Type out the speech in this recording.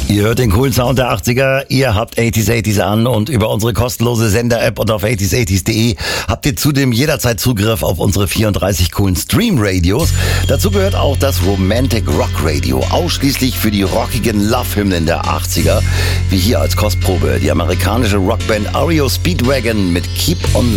Ihr hört den coolen Sound der 80er, ihr habt 80s an und über unsere kostenlose Sender-App und auf 80s.de habt ihr zudem jederzeit Zugriff auf unsere 34 coolen Stream-Radios. Dazu gehört auch das Romantic Rock Radio, ausschließlich für die rockigen Love-Hymnen der 80er, wie hier als Kostprobe die amerikanische Rockband REO Speedwagon mit Keep On